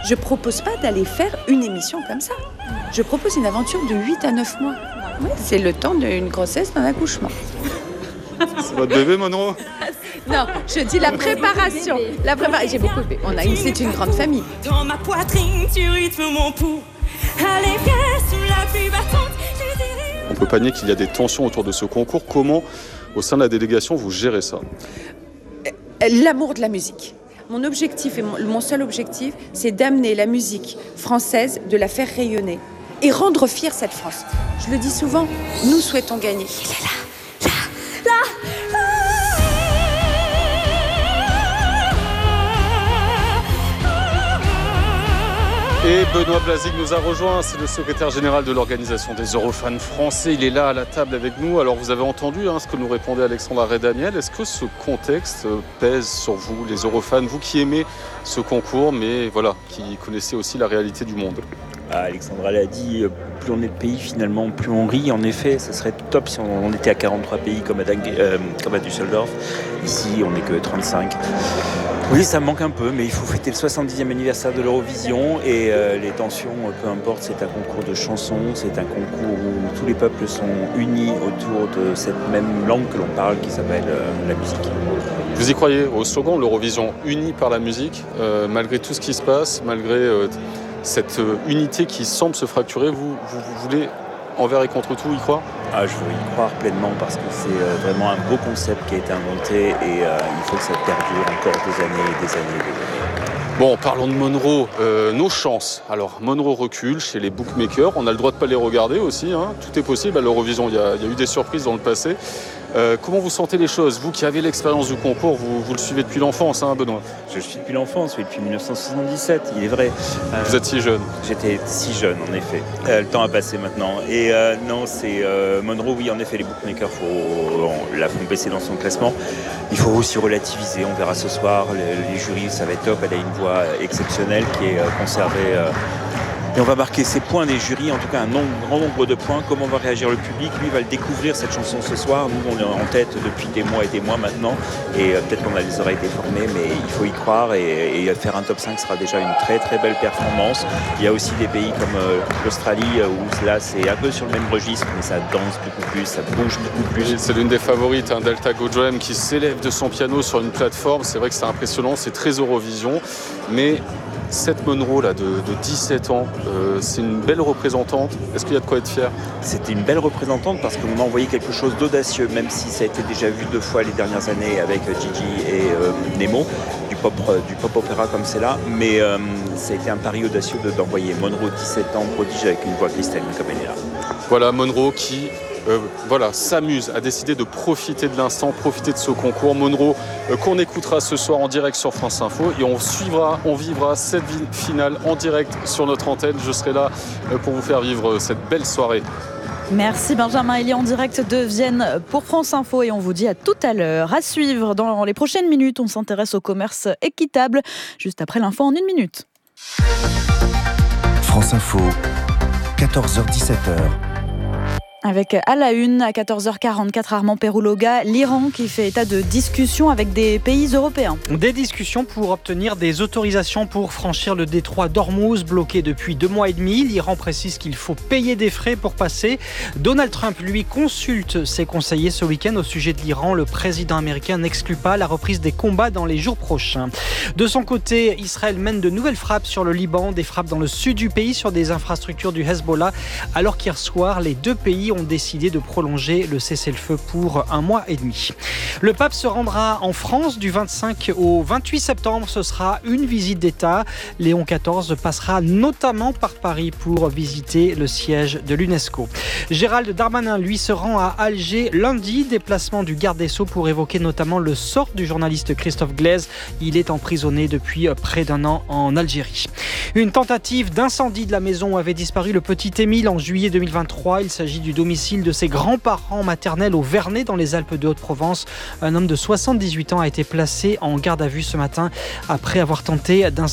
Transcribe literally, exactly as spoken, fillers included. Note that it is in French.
Je propose pas d'aller faire une émission comme ça. Je propose une aventure de huit à neuf mois. Oui, c'est le temps d'une grossesse, d'un accouchement. C'est votre bébé, Monroe ? Non, je dis la préparation. La préparation. J'ai beaucoup aimé. On a une, c'est une grande famille. Dans ma poitrine, tu rythmes mon pouls. Allez, viens sous la pluie battante. On peut pas nier qu'il y a des tensions autour de ce concours. Comment, au sein de la délégation, vous gérez ça ? L'amour de la musique. Mon objectif, et mon, mon seul objectif, c'est d'amener la musique française, de la faire rayonner et rendre fière cette France. Je le dis souvent, nous souhaitons gagner. Il est là, là, là, là. Et Benoît Blazic nous a rejoint, c'est le secrétaire général de l'organisation des Eurofans français. Il est là à la table avec nous. Alors vous avez entendu hein, ce que nous répondait Alexandre Arré-Daniel. Est-ce que ce contexte pèse sur vous, les Eurofans, vous qui aimez ce concours, mais voilà, qui connaissez aussi la réalité du monde ? Ah, Alexandra l'a dit, plus on est de pays finalement, plus on rit. En effet, ça serait top si on était à quarante-trois pays comme à, Dag- euh, comme à Düsseldorf. Ici, on n'est que trente-cinq. Oui, ça me manque un peu, mais il faut fêter le soixante-dixième anniversaire de l'Eurovision et euh, les tensions, peu importe, c'est un concours de chansons, c'est un concours où tous les peuples sont unis autour de cette même langue que l'on parle qui s'appelle euh, la musique. Vous y croyez au slogan l'Eurovision unie par la musique, euh, malgré tout ce qui se passe, malgré euh, cette euh, unité qui semble se fracturer, vous, vous, vous voulez envers et contre tout y croire ? Ah, je veux y croire pleinement parce que c'est euh, vraiment un beau concept qui a été inventé et euh, il faut que ça perdure encore des années et des années et des années. Bon, parlons de Monroe, euh, nos chances. Alors, Monroe recule chez les bookmakers, on a le droit de ne pas les regarder aussi, hein. Tout est possible à l'Eurovision, il y a, il y a eu des surprises dans le passé. Euh, comment vous sentez les choses ? Vous qui avez l'expérience du concours, vous, vous le suivez depuis l'enfance, hein, Benoît ? Je le suis depuis l'enfance, oui, depuis dix-neuf cent soixante-dix-sept, il est vrai. Euh, vous êtes si jeune. J'étais si jeune, en effet. Euh, le temps a passé maintenant. Et euh, non, c'est euh, Monroe, oui, en effet, les bookmakers faut, la font baisser dans son classement. Il faut aussi relativiser, on verra ce soir. Les, les jurys, ça va être top. Elle a une voix exceptionnelle qui est euh, conservée. Euh, Et on va marquer ses points des jurys, en tout cas un nombre, grand nombre de points. Comment va réagir le public ? Lui va le découvrir cette chanson ce soir. Nous, on est en tête depuis des mois et des mois maintenant. Et euh, peut-être qu'on a les oreilles déformées, mais il faut y croire. Et, et faire un top cinq sera déjà une très très belle performance. Il y a aussi des pays comme euh, l'Australie où là c'est un peu sur le même registre, mais ça danse beaucoup plus, ça bouge beaucoup plus. C'est l'une des favorites, hein, Delta Gojoem, qui s'élève de son piano sur une plateforme. C'est vrai que c'est impressionnant, c'est très Eurovision. Mais cette Monroe là, de, de dix-sept ans, euh, c'est une belle représentante. Est-ce qu'il y a de quoi être fier ? C'était une belle représentante parce qu'on a envoyé quelque chose d'audacieux, même si ça a été déjà vu deux fois les dernières années avec Gigi et euh, Nemo, du pop, du pop opéra comme c'est là. Mais euh, ça a été un pari audacieux de, d'envoyer Monroe, dix-sept ans, prodige avec une voix cristalline comme elle est là. Voilà, Monroe qui euh, voilà, s'amuse, a décidé de profiter de l'instant, profiter de ce concours. Monroe euh, qu'on écoutera ce soir en direct sur France Info et on suivra, on vivra cette finale en direct sur notre antenne. Je serai là euh, pour vous faire vivre cette belle soirée. Merci Benjamin, il est en direct de Vienne pour France Info et on vous dit à tout à l'heure. À suivre dans les prochaines minutes, on s'intéresse au commerce équitable juste après l'info en une minute. France Info, quatorze heures dix-sept heures. Avec à la une, à quatorze heures quarante-quatre, Armand Perouloga, l'Iran qui fait état de discussions avec des pays européens. Des discussions pour obtenir des autorisations pour franchir le détroit d'Ormuz, bloqué depuis deux mois et demi. L'Iran précise qu'il faut payer des frais pour passer. Donald Trump, lui, consulte ses conseillers ce week-end au sujet de l'Iran. Le président américain n'exclut pas la reprise des combats dans les jours prochains. De son côté, Israël mène de nouvelles frappes sur le Liban, des frappes dans le sud du pays sur des infrastructures du Hezbollah, alors qu'hier soir, les deux pays ont décidé de prolonger le cessez-le-feu pour un mois et demi. Le pape se rendra en France du vingt-cinq au vingt-huit septembre. Ce sera une visite d'État. Léon quatorze passera notamment par Paris pour visiter le siège de l'UNESCO. Gérald Darmanin, lui, se rend à Alger lundi. Déplacement du garde des Sceaux pour évoquer notamment le sort du journaliste Christophe Glaise. Il est emprisonné depuis près d'un an en Algérie. Une tentative d'incendie de la maison où avait disparu le petit Émile en juillet deux mille vingt-trois. Il s'agit du domicile de ses grands-parents maternels au Vernet dans les Alpes de Haute-Provence. Un homme de soixante-dix-huit ans a été placé en garde à vue ce matin après avoir tenté d'incendie